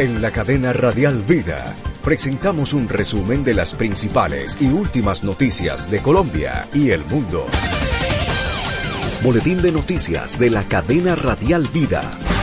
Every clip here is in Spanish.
En la cadena Radial Vida presentamos un resumen de las principales y últimas noticias de Colombia y el mundo. Boletín de noticias de la cadena Radial Vida.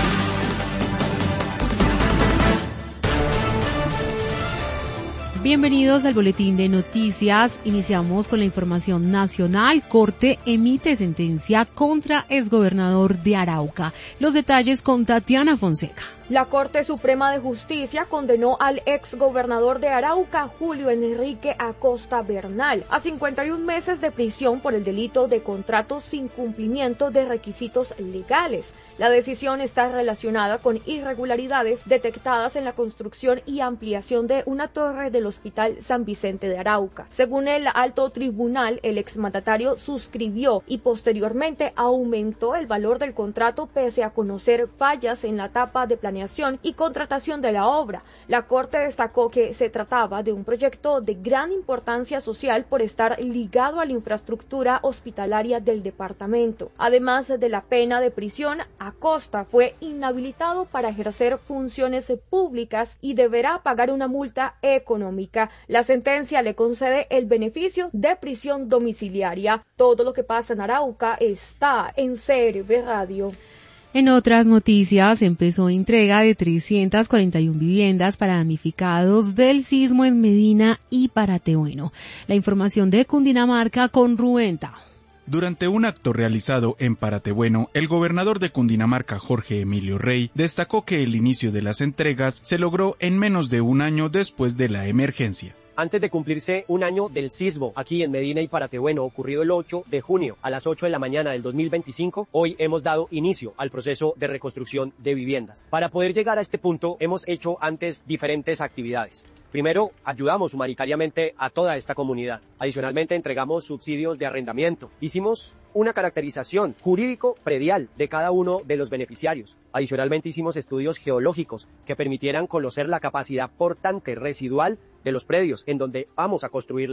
Bienvenidos al Boletín de Noticias. Iniciamos con la información nacional. Corte emite sentencia contra exgobernador de Arauca. Los detalles con Tatiana Fonseca. La Corte Suprema de Justicia condenó al exgobernador de Arauca, Julio Enrique Acosta Bernal, a 51 meses de prisión por el delito de contratos sin cumplimiento de requisitos legales. La decisión está relacionada con irregularidades detectadas en la construcción y ampliación de una torre del Hospital San Vicente de Arauca. Según el alto tribunal, el exmandatario suscribió y posteriormente aumentó el valor del contrato pese a conocer fallas en la etapa de planeación y contratación de la obra. La Corte destacó que se trataba de un proyecto de gran importancia social por estar ligado a la infraestructura hospitalaria del departamento. Además de la pena de prisión, Acosta fue inhabilitado para ejercer funciones públicas y deberá pagar una multa económica. La sentencia le concede el beneficio de prisión domiciliaria. Todo lo que pasa en Arauca está en CRB Radio. En otras noticias, empezó entrega de 341 viviendas para damnificados del sismo en Medina y Paratebueno. La información de Cundinamarca con Rubén Tajo. Durante un acto realizado en Paratebueno, el gobernador de Cundinamarca, Jorge Emilio Rey, destacó que el inicio de las entregas se logró en menos de un año después de la emergencia. Antes de cumplirse un año del sismo aquí en Medina y Paratebueno, ocurrido el 8 de junio a las 8 de la mañana del 2025, hoy hemos dado inicio al proceso de reconstrucción de viviendas. Para poder llegar a este punto, hemos hecho antes diferentes actividades. Primero, ayudamos humanitariamente a toda esta comunidad. Adicionalmente, entregamos subsidios de arrendamiento. Hicimos una caracterización jurídico predial de cada uno de los beneficiarios. Adicionalmente, hicimos estudios geológicos que permitieran conocer la capacidad portante residual de los predios en donde vamos a construir